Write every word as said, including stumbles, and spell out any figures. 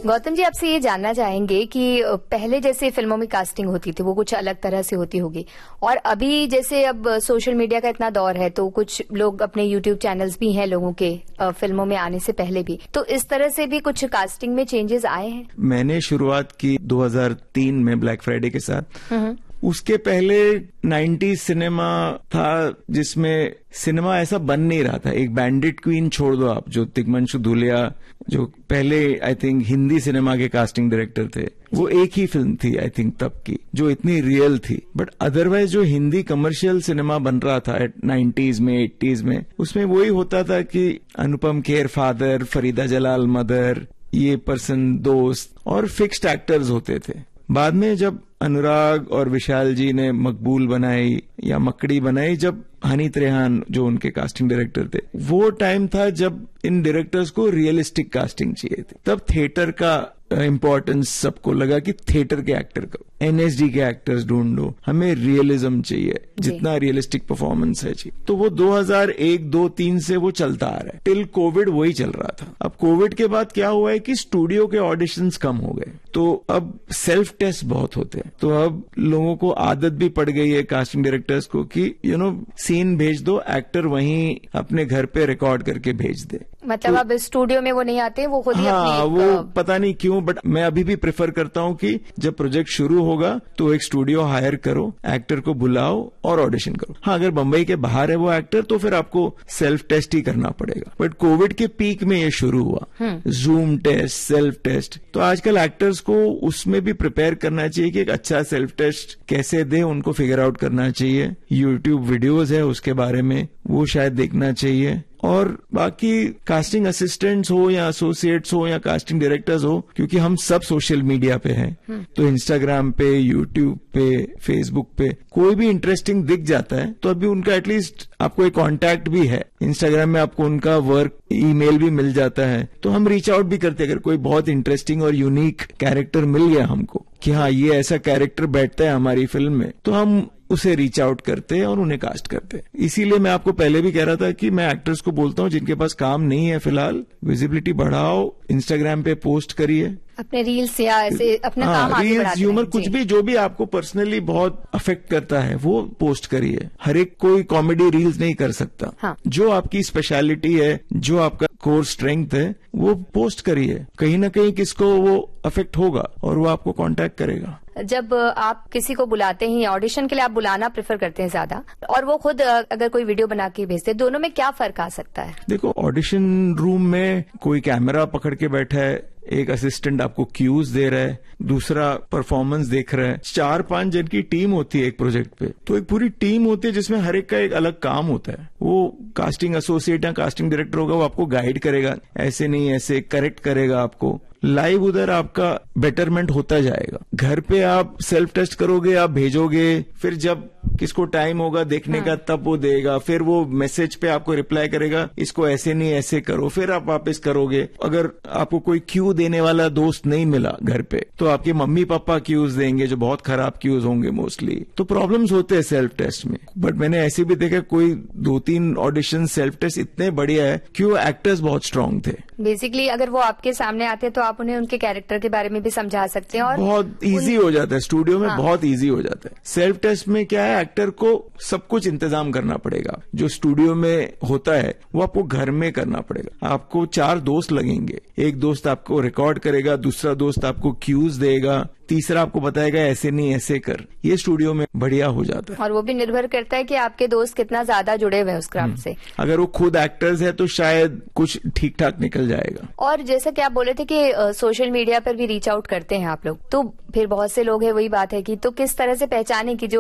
गौतम जी, आपसे ये जानना चाहेंगे कि पहले जैसे फिल्मों में कास्टिंग होती थी वो कुछ अलग तरह से होती होगी, और अभी जैसे अब सोशल मीडिया का इतना दौर है तो कुछ लोग अपने यूट्यूब चैनल्स भी हैं लोगों के फिल्मों में आने से पहले भी, तो इस तरह से भी कुछ कास्टिंग में चेंजेस आए हैं? मैंने शुरुआत की दो हज़ार तीन में ब्लैक फ्राइडे के साथ। उसके पहले नाइंटीज़ सिनेमा था जिसमें सिनेमा ऐसा बन नहीं रहा था। एक बैंडिट क्वीन छोड़ दो आप, जो तिग्मांशु धूलिया जो पहले आई थिंक हिंदी सिनेमा के कास्टिंग डायरेक्टर थे, वो एक ही फिल्म थी आई थिंक तब की जो इतनी रियल थी। बट अदरवाइज जो हिंदी कमर्शियल सिनेमा बन रहा था नाइंटीज़ में एटीज़ में, उसमें वही होता था कि अनुपम खेर फादर, फरीदा जलाल मदर, ये पर्सन दोस्त, और फिक्स्ड एक्टर्स होते थे। बाद में जब अनुराग और विशाल जी ने मकबूल बनाई या मकड़ी बनाई, जब हनी त्रेहान जो उनके कास्टिंग डायरेक्टर थे, वो टाइम था जब इन डायरेक्टर्स को रियलिस्टिक कास्टिंग चाहिए थी। तब थिएटर का इम्पोर्टेंस सबको लगा कि थिएटर के एक्टर को, एनएसडी के एक्टर्स ढूंढो, हमें रियलिज्म चाहिए, जितना रियलिस्टिक परफॉर्मेंस है चाहिए। तो वो दो हज़ार एक, दो, तीन से वो चलता आ रहा है, टिल कोविड वही चल रहा था। अब कोविड के बाद क्या हुआ है कि स्टूडियो के ऑडिशंस कम हो गए, तो अब सेल्फ टेस्ट बहुत होते हैं। तो अब लोगों को आदत भी पड़ गई है कास्टिंग डायरेक्टर्स को कि यू नो सीन भेज दो, एक्टर वहीं अपने घर पे रिकॉर्ड करके भेज दे। मतलब तो, अब स्टूडियो में वो नहीं आते, वो खुद ही हाँ, अपनी वो पता नहीं क्यों, बट मैं अभी भी प्रेफर करता हूं कि जब प्रोजेक्ट शुरू होगा तो एक स्टूडियो हायर करो, एक्टर को बुलाओ और ऑडिशन करो। हाँ, अगर बंबई के बाहर है वो एक्टर तो फिर आपको सेल्फ टेस्ट ही करना पड़ेगा। बट कोविड के पीक में ये शुरू हुआ, जूम टेस्ट, सेल्फ टेस्ट। तो आजकल एक्टर्स को उसमें भी प्रिपेयर करना चाहिए कि एक अच्छा सेल्फ टेस्ट कैसे दे, उनको फिगर आउट करना चाहिए। यूट्यूब वीडियोज है उसके बारे में, वो शायद देखना चाहिए। और बाकी कास्टिंग असिस्टेंट्स हो या एसोसिएट्स हो या कास्टिंग डायरेक्टर्स हो, क्योंकि हम सब सोशल मीडिया पे हैं, तो इंस्टाग्राम पे, यूट्यूब पे, फेसबुक पे कोई भी इंटरेस्टिंग दिख जाता है तो अभी उनका एटलीस्ट आपको एक कांटेक्ट भी है। इंस्टाग्राम में आपको उनका वर्क ईमेल भी मिल जाता है, तो हम रीच आउट भी करते हैं। अगर कोई बहुत इंटरेस्टिंग और यूनिक कैरेक्टर मिल गया हमको कि हाँ ये ऐसा कैरेक्टर बैठता है हमारी फिल्म में, तो हम उसे रीच आउट करते हैं और उन्हें कास्ट करते हैं। इसीलिए मैं आपको पहले भी कह रहा था कि मैं एक्टर्स को बोलता हूं जिनके पास काम नहीं है फिलहाल, विजिबिलिटी बढ़ाओ, इंस्टाग्राम पे पोस्ट करिए अपने रील्स या ऐसे अपना हाँ, काम आगे रील्स, बढ़ाते ह्यूमर, हैं। कुछ भी जो भी आपको पर्सनली बहुत अफेक्ट करता है वो पोस्ट करिए। हर एक कोई कॉमेडी रील्स नहीं कर सकता। हाँ। जो आपकी स्पेशलिटी है, जो आपका कोर स्ट्रेंथ है, वो पोस्ट करिए। कहीं ना कहीं किसको वो अफेक्ट होगा और वो आपको कांटेक्ट करेगा। जब आप किसी को बुलाते हैं ऑडिशन के लिए, आप बुलाना प्रेफर करते हैं ज्यादा, और वो खुद अगर कोई वीडियो बना के भेजते हैं, दोनों में क्या फर्क आ सकता है? देखो, ऑडिशन रूम में कोई कैमरा पकड़ के बैठा है, एक असिस्टेंट आपको क्यूज दे रहा है, दूसरा परफॉर्मेंस देख रहा है। चार पांच जन की टीम होती है एक प्रोजेक्ट पे, तो एक पूरी टीम होती है जिसमें हर एक का एक अलग काम होता है। वो कास्टिंग एसोसिएट या कास्टिंग डायरेक्टर होगा, वो आपको गाइड करेगा, ऐसे नहीं ऐसे करेक्ट करेगा आपको। लाइव उधर आपका बेटरमेंट होता जाएगा। घर पे आप सेल्फ टेस्ट करोगे, आप भेजोगे, फिर जब किसको टाइम होगा देखने का तब वो देगा, फिर वो मैसेज पे आपको रिप्लाई करेगा, इसको ऐसे नहीं ऐसे करो, फिर आप वापस करोगे। अगर आपको कोई क्यू देने वाला दोस्त नहीं मिला घर पे, तो आपके मम्मी पापा क्यूज देंगे जो बहुत खराब क्यूज होंगे मोस्टली। तो प्रॉब्लम्स होते हैं सेल्फ टेस्ट में। बट मैंने ऐसे भी देखा कोई दो तीन ऑडिशन सेल्फ टेस्ट इतने बढ़िया है कि वो एक्टर्स बहुत स्ट्रांग थे। बेसिकली अगर वो आपके सामने आते हैं तो आप उन्हें उनके कैरेक्टर के बारे में भी समझा सकते हैं और बहुत इजी उन... हो जाता है स्टूडियो में। हाँ। बहुत इजी हो जाता है। सेल्फ टेस्ट में क्या है, एक्टर को सब कुछ इंतजाम करना पड़ेगा। जो स्टूडियो में होता है वो आपको घर में करना पड़ेगा। आपको चार दोस्त लगेंगे, एक दोस्त आपको रिकॉर्ड करेगा, दूसरा दोस्त आपको क्यूज देगा, तीसरा आपको बताएगा ऐसे नहीं ऐसे कर। ये स्टूडियो में बढ़िया हो जाता है। और वो भी निर्भर करता है कि आपके दोस्त कितना ज्यादा जुड़े हुए हैं उस क्राफ्ट से। अगर वो खुद एक्टर्स है तो शायद कुछ ठीक ठाक निकल जाएगा। और जैसा कि आप बोले थे कि सोशल मीडिया पर भी रीच आउट करते हैं आप लोग, तो फिर बहुत से लोग हैं, वही बात है कि तो किस तरह से पहचाने कि जो